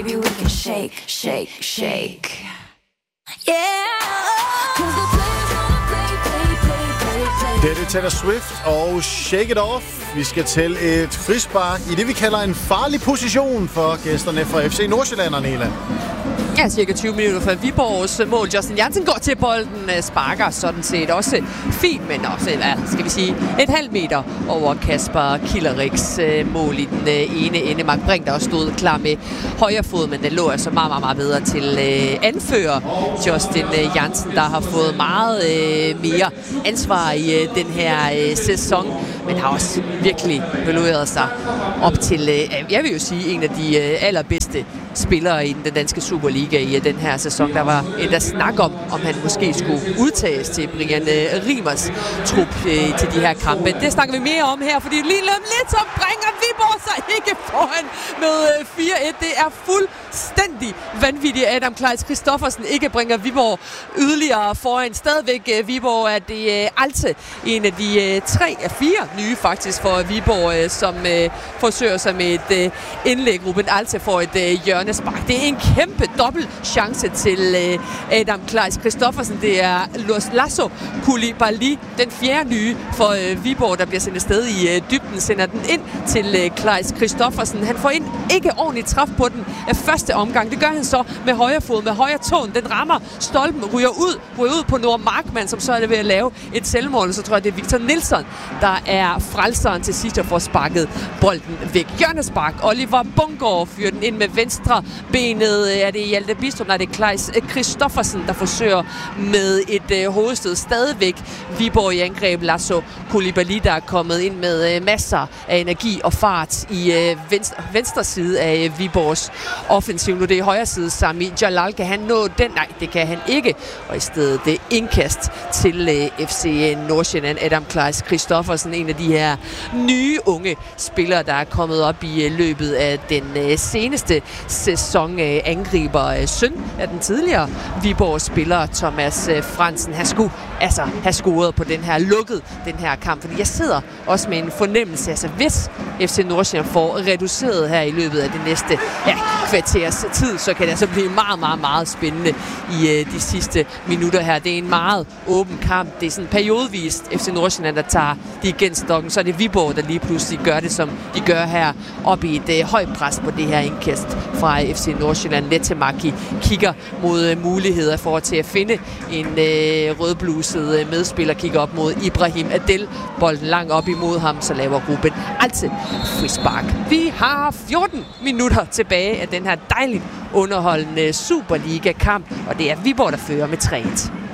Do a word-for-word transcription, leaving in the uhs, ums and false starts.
Maybe we can shake, shake, shake. Yeah. Det er det Taylor Swift og Shake It Off. Vi skal til et frispark i det, vi kalder en farlig position for gæsterne fra F C Nordsjælland og Nela. Ja, cirka tyve minutter før Viborgs mål. Justin Jansen går til bolden, sparker sådan set også fint, men også, hvad skal vi sige, et halvt meter over Kasper Killeriks mål i den ene ende. Mark Brink, der også stod klar med højre fod, men den lå altså meget, meget, meget bedre til anfører Justin Jansen, der har fået meget mere ansvar i den her sæson, men har også virkelig bevæget sig op til, jeg vil jo sige, en af de allerbedste spillere i den danske Superliga i den her sæson. Der var endda snak om, om han måske skulle udtages til Brian Riemers trup øh, til de her kampe. Det snakker vi mere om her, fordi lige lidt så bringer Viborg sig ikke foran med fire et. Det er fuldstændig vanvittigt, at Adam Kleis Christoffersen ikke bringer Viborg yderligere foran. Stadigvæk øh, Viborg er det øh, Alte, en af de øh, tre af fire nye faktisk for Viborg, øh, som øh, forsøger sig med et øh, indlæg. Ruben Alte får et øh, hjørnespark. Det er en kæmpe dobbelt chance til øh, Adam Kleis Christoffersen. Det er Lasso Koulibaly, den fjerde nye for øh, Viborg, der bliver sendt afsted i øh, dybden, sender den ind til øh, Kleis Christoffersen. Han får ind ikke ordentligt træf på den af første omgang. Det gør han så med højre fod, med højre tåen. Den rammer stolpen, ryger ud, ryger ud på Nord Markmann, som så er det ved at lave et selvmål. Så tror jeg, det er Victor Nilsson, der er frelseren til sidst og får sparket bolden væk. Hjørnespark. Oliver Bungård fyrer den ind med venstre benet. Er det Hjalte Bidstrup? Nej, det er Kleis Christoffersen, der forsøger med et øh, hovedstød. Stadigvæk Viborg i angreb. Lasso Koulibaly, der er kommet ind med øh, masser af energi og fart i øh, venstre, venstre side af øh, Viborgs offensiv. Nu det er højre side. Sami Jalal, kan han nå den? Nej, det kan han ikke. Og i stedet det indkast til øh, F C Nordsjælland. Adam Kleis Christoffersen, en af de her nye unge spillere, der er kommet op i øh, løbet af den øh, seneste sæson. Øh, angriber øh, søn af den tidligere Viborg-spiller Thomas øh, Fransen. Han skulle altså have scoret på den her lukket, den her kamp. Fordi jeg sidder også med en fornemmelse, altså hvis F C Nordsjælland får reduceret her i løbet af det næste ja, kvarters tid, så kan det altså blive meget, meget, meget spændende i øh, de sidste minutter her. Det er en meget åben kamp. Det er sådan periodevist F C Nordsjælland, der tager de igen stokken. Så er det Viborg, der lige pludselig gør det, som de gør her, op i et øh, højt pres på det her indkast fra F C Nordsjælland. Letemaki kigger mod øh, muligheder for til at finde en øh, rødbluset øh, medspiller, kigger op mod Ibrahim Adel. Bolden langt op imod ham, så laver Ruben Alte frispark. Vi har fjorten minutter tilbage af den her dejligt underholdende Superliga-kamp, og det er Viborg, der fører med tre et.